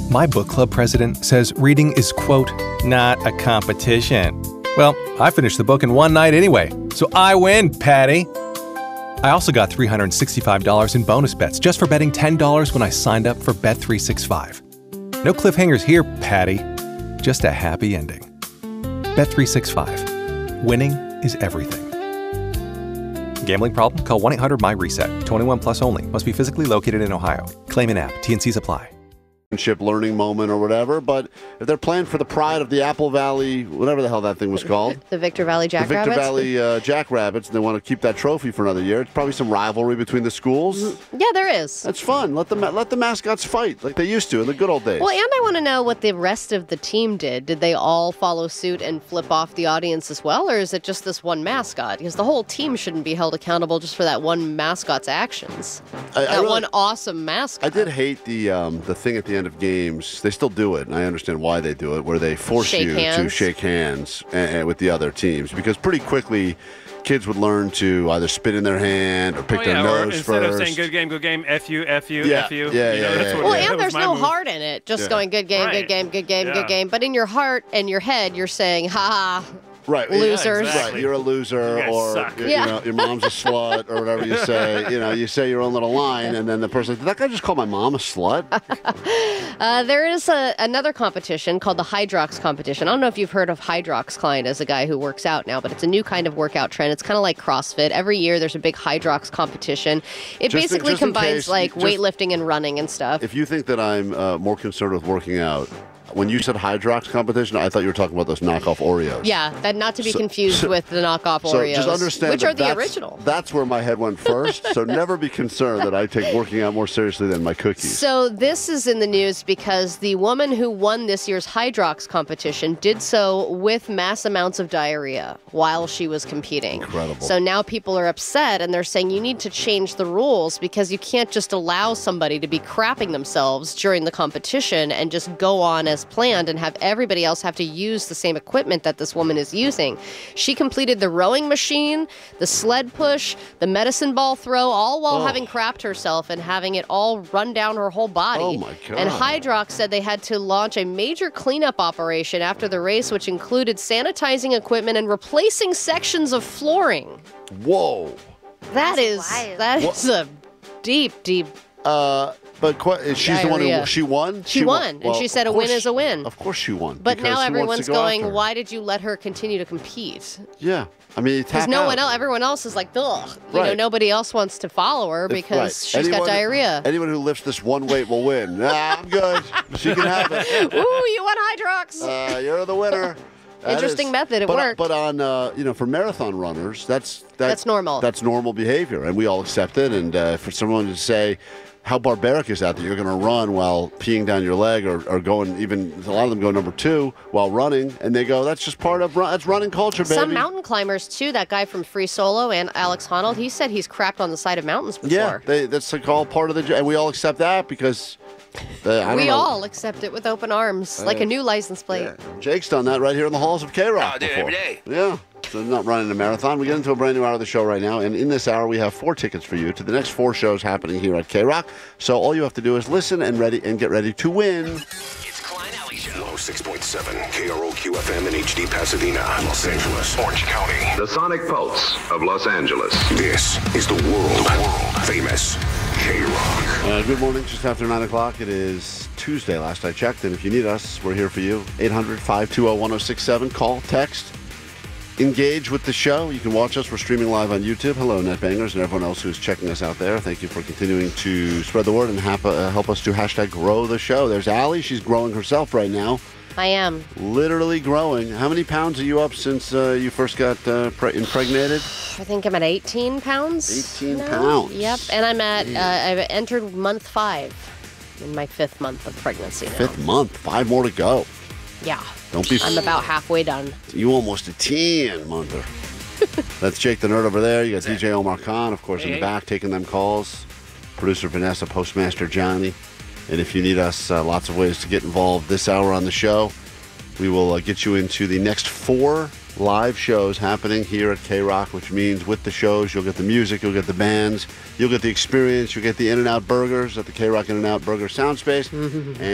My book club president says reading is, quote, not a competition. Well, I finished the book in one night anyway, so I win, Patty. I also got $365 in bonus bets just for betting $10 when I signed up for Bet365. No cliffhangers here, Patty. Just a happy ending. Bet365. Winning is everything. Gambling problem? Call 1-800-MY-RESET. 21 plus only. Must be physically located in Ohio. Claim in app. T&Cs apply. Learning moment or whatever, but if they're playing for the pride of the Apple Valley, whatever the hell that thing was called. The Victor Valley Jackrabbits? The Victor Valley Jackrabbits, and they want to keep that trophy for another year. It's probably some rivalry between the schools. Yeah, there is. That's fun. Let the mascots fight like they used to in the good old days. Well, and I want to know what the rest of the team did. Did they all follow suit and flip off the audience as well, or is it just this one mascot? Because the whole team shouldn't be held accountable just for that one mascot's actions. One awesome mascot. I did hate the thing at the end of games. They still do it, and I understand why they do it, where they force you to shake hands with the other teams, because pretty quickly kids would learn to either spit in their hand or pick their nose first. Instead of saying good game, F you, F you. Well, and there's no heart in it, just going good game, good game, good game, good game. But in your heart and your head, you're saying, ha ha. Right, losers. Yeah, exactly. Right, you're a loser, or your mom's a slut, or whatever you say. You say your own little line, and then the person, did that guy just call my mom a slut? There is another competition called the Hydrox competition. I don't know if you've heard of Hydrox. Klein as a guy who works out now, but it's a new kind of workout trend. It's kind of like CrossFit. Every year there's a big Hydrox competition. It basically combines weightlifting and running and stuff. If you think that I'm more concerned with working out, when you said Hydrox competition, I thought you were talking about those knockoff Oreos. Yeah, that not to be confused with the knockoff Oreos, just understand which are the original. That's where my head went first, so never be concerned that I take working out more seriously than my cookies. So this is in the news because the woman who won this year's Hydrox competition did so with mass amounts of diarrhea while she was competing. Incredible. So now people are upset, and they're saying you need to change the rules because you can't just allow somebody to be crapping themselves during the competition and just go on as planned and have everybody else have to use the same equipment that this woman is using. She completed the rowing machine, the sled push, the medicine ball throw, all while having crapped herself and having it all run down her whole body. Oh my God. And Hydrox said they had to launch a major cleanup operation after the race, which included sanitizing equipment and replacing sections of flooring. Whoa. That is a deep But she's the one who she won? She won, and she said a win is a win. Of course she won. But now everyone's going, why did you let her continue to compete? Yeah. I mean, because everyone else is like, ugh. Nobody else wants to follow her because she's got diarrhea. Anyone who lifts this one weight will win. I'm good. She can have it. Ooh, you won Hydrox. You're the winner. Interesting method. It worked. But on, for marathon runners, that's normal. That's normal behavior, and we all accept it. And for someone to say how barbaric is that you're going to run while peeing down your leg or going, even a lot of them go number 2 while running, and they go, that's just part of that's running culture, baby. Some mountain climbers, too. That guy from Free Solo and Alex Honnold, he said he's crapped on the side of mountains before. Yeah, that's like all part of and we all accept that because... we all accept it with open arms, like a new license plate. Yeah. Jake's done that right here in the halls of K-Rock. I do every day. Yeah. So not running a marathon. We get into a brand new hour of the show right now, and in this hour we have 4 tickets for you to the next 4 shows happening here at K-Rock. So all you have to do is listen and get ready to win. It's Klein Alley Show. 106.7 KROQ-FM in HD Pasadena, Los Angeles, Orange County. The Sonic Pulse of Los Angeles. This is the world famous K-Rock. Good morning, just after 9 o'clock. It is Tuesday, last I checked, and if you need us, we're here for you. 800-520-1067. Call, text. Engage with the show. You can watch us. We're streaming live on YouTube. Hello, NetBangers, and everyone else who's checking us out there. Thank you for continuing to spread the word and help us to hashtag grow the show. There's Allie. She's growing herself right now. I am. Literally growing. How many pounds are you up since you first got impregnated? I think I'm at 18 pounds. 18 pounds. Yep. And I'm at, I've entered month 5 in my 5th month of pregnancy now. 5th month. 5 more to go. Yeah. I'm about halfway done. You almost a 10-monther. That's Jake the Nerd over there. You got DJ Omar Khan, of course, in the back taking them calls. Producer Vanessa, Postmaster Johnny. And if you need us, lots of ways to get involved this hour on the show. We will get you into the next 4 live shows happening here at K-Rock, which means with the shows, you'll get the music, you'll get the bands, you'll get the experience, you'll get the In-N-Out burgers at the K-Rock In-N-Out Burger Sound Space.